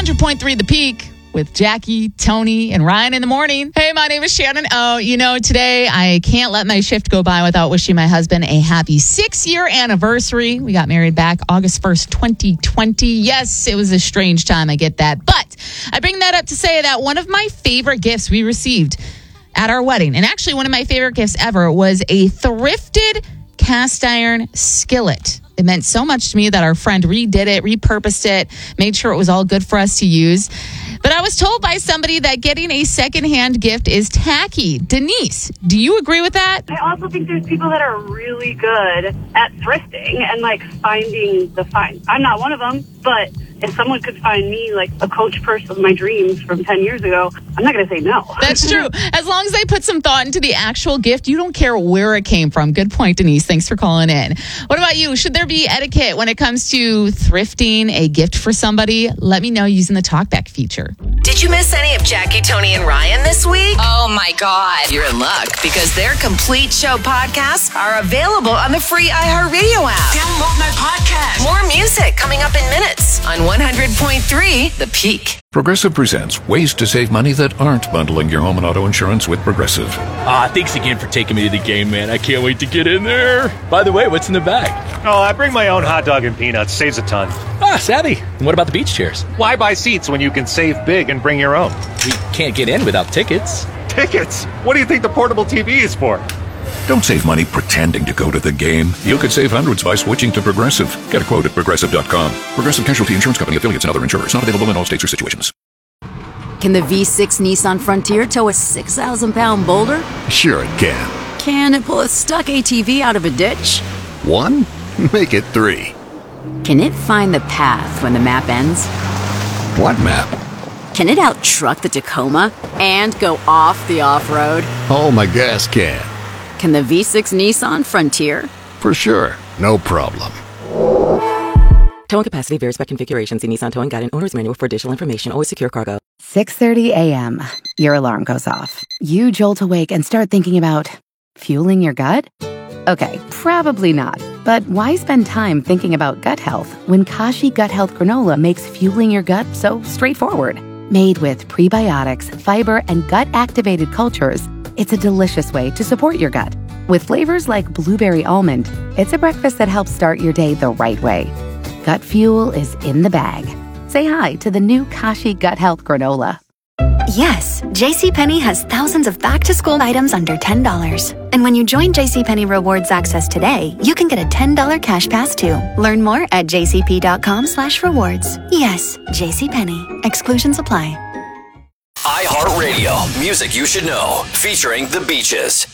100.3 The Peak with Jackie, Tony, and Ryan in the morning. Hey, my name is Shannon. Oh, today I can't let my shift go by without wishing my husband a happy 6-year anniversary. We got married back August 1st, 2020. Yes, it was a strange time. I get that. But I bring that up to say that one of my favorite gifts we received at our wedding, and actually one of my favorite gifts ever, was a thrifted cast iron skillet. It meant so much to me that our friend redid it, repurposed it, made sure it was all good for us to use. But I was told by somebody that getting a secondhand gift is tacky. Denise, do you agree with that? I also think there's people that are really good at thrifting and finding the find. I'm not one of them, but if someone could find me a Coach purse of my dreams from 10 years ago, I'm not going to say no. That's true. As long as they put some thought into the actual gift, you don't care where it came from. Good point, Denise. Thanks for calling in. What about you? Should there be etiquette when it comes to thrifting a gift for somebody? Let me know using the TalkBack feature. Did you miss any of Jackie, Tony, and Ryan this week? Oh, my God. You're in luck because their complete show podcasts are available on the free iHeartRadio app. Download my podcast. More music coming up in minutes on 100.3 The Peak. Progressive presents ways to save money that aren't bundling your home and auto insurance with Progressive. Thanks again for taking me to the game, man. I can't wait to get in there. By the way, what's in the bag? Oh, I bring my own hot dog and peanuts. Saves a ton. Savvy. And what about the beach chairs? Why buy seats when you can save big and bring your own? We can't get in without tickets. Tickets? What do you think the portable TV is for? Don't save money pretending to go to the game. You could save hundreds by switching to Progressive. Get a quote at Progressive.com. Progressive Casualty Insurance Company, affiliates, and other insurers. Not available in all states or situations. Can the V6 Nissan Frontier tow a 6,000-pound boulder? Sure it can. Can it pull a stuck ATV out of a ditch? 1? Make it 3. Can it find the path when the map ends? What map? Can it out-truck the Tacoma and go off the off-road? Oh, my gas can. Can the V6 Nissan Frontier? For sure. No problem. Towing capacity varies by configuration. See Nissan Towing Guide and Owner's Manual for additional information. Always secure cargo. 6:30 a.m. Your alarm goes off. You jolt awake and start thinking about fueling your gut? Okay, probably not. But why spend time thinking about gut health when Kashi Gut Health Granola makes fueling your gut so straightforward? Made with prebiotics, fiber, and gut-activated cultures, it's a delicious way to support your gut. With flavors like blueberry almond, it's a breakfast that helps start your day the right way. Gut fuel is in the bag. Say hi to the new Kashi Gut Health Granola. Yes, JCPenney has thousands of back-to-school items under $10. And when you join JCPenney Rewards Access today, you can get a $10 cash pass too. Learn more at jcp.com/rewards. Yes, JCPenney. Exclusions apply. iHeartRadio, music you should know, featuring The Beaches.